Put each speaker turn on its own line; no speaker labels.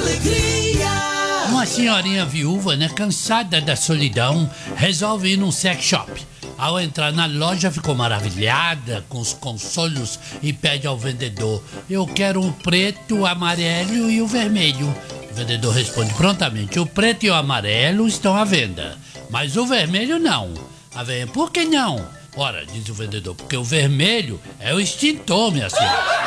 alegria.
Uma senhorinha viúva, né, cansada da solidão, resolve ir num sex shop. Ao entrar na loja, ficou maravilhada com os consolos e pede ao vendedor: eu quero o preto, o amarelo e o vermelho. O vendedor responde prontamente: o preto e o amarelo estão à venda, mas o vermelho não. A velha: por que não? Ora, diz o vendedor, porque o vermelho é o extintor, minha senhora.